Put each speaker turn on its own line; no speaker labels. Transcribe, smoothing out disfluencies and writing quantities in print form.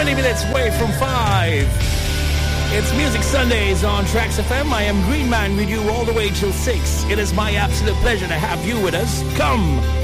20 minutes away from 5. It's Music Sundays on Tracks FM. I am Green Man with you all the way till 6. It is my absolute pleasure to have you with us. Come.